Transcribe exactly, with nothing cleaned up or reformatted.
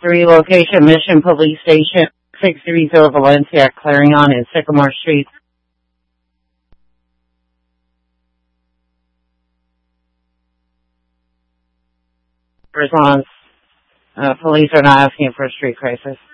three location, Mission Police Station, six thirty Valencia, Clarion and Sycamore Street. Response. Uh, police are not asking for a street crisis.